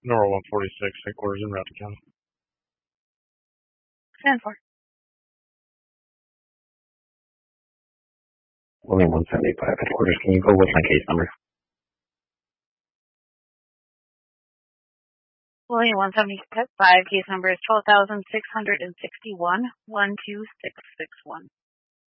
Norwell 146, headquarters in Rapid County. Stand for. William 175, headquarters. Can you go with my case number? William 175, case number is 12,661 12661.